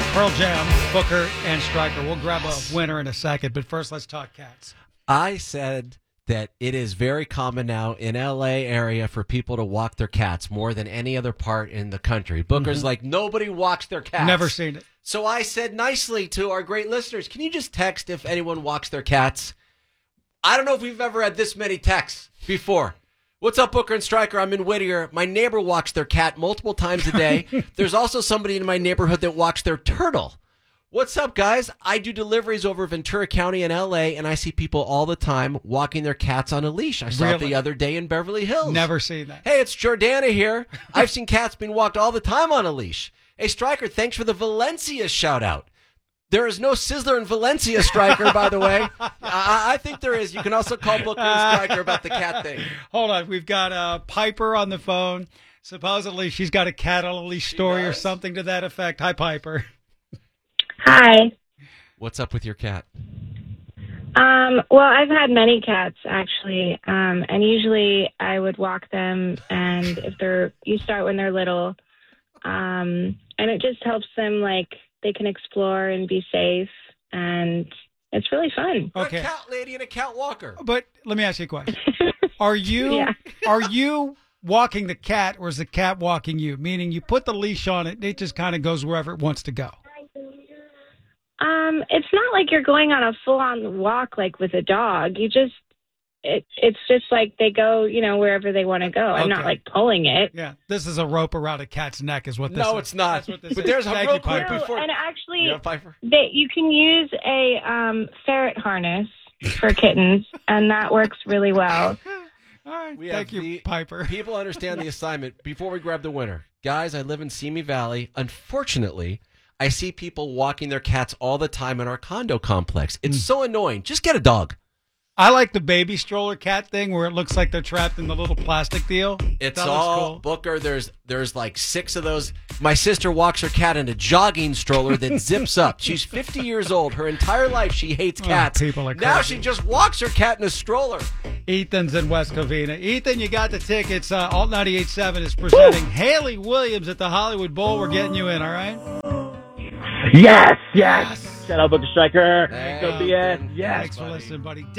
Pearl Jam, Booker, and Stryker. We'll grab a winner in a second, but first let's talk cats. I said that it is very common now in L.A. area for people to walk their cats more than any other part in the country. Booker's like, nobody walks their cats. Never seen it. So I said nicely to our great listeners, can you just text if anyone walks their cats? I don't know if we've ever had this many texts before. What's up, Booker and Stryker? I'm in Whittier. My neighbor walks their cat multiple times a day. There's also somebody in my neighborhood that walks their turtle. What's up, guys? I do deliveries over Ventura County in L.A., and I see people all the time walking their cats on a leash. I saw it the other day in Beverly Hills. Never seen that. Hey, it's Jordana here. I've seen cats being walked all the time on a leash. Hey, Stryker, thanks for the Valencia shout-out. There is no Sizzler in Valencia, Stryker, by the way. I think there is. You can also call Booker and Stryker about the cat thing. Hold on. We've got Piper on the phone. Supposedly she's got a cat on a leash story or something to that effect. Hi, Piper. Hi. What's up with your cat? Well, I've had many cats, actually. And usually I would walk them, and you start when they're little. And it just helps them, they can explore and be safe, and it's really fun. Okay. A cat lady and a cat walker. But let me ask you a question. Are you walking the cat, or is the cat walking you? Meaning you put the leash on it, it just kind of goes wherever it wants to go. It's not like you're going on a full-on walk like with a dog. It's just like they go, wherever they want to go. I'm not pulling it. Yeah, this is a rope around a cat's neck is what this is. No, it's not. That's what this but is. there's a real quick No, before. and actually, Piper? you can use a ferret harness for kittens, and that works really well. All right, thank you, Piper. People understand the assignment. Before we grab the winner, guys, I live in Simi Valley. Unfortunately, I see people walking their cats all the time in our condo complex. It's so annoying. Just get a dog. I like the baby stroller cat thing where it looks like they're trapped in the little plastic deal. It's all cool. Booker. There's like 6 of those. My sister walks her cat in a jogging stroller that zips up. She's 50 years old. Her entire life she hates cats. People are crazy. Now she just walks her cat in a stroller. Ethan's in West Covina. Ethan, you got the tickets. Alt 98.7 is presenting Haley Williams at the Hollywood Bowl. We're getting you in, all right? Yes. Shout out, Booker Stryker. Go BS. Yes. Thanks for listening, buddy.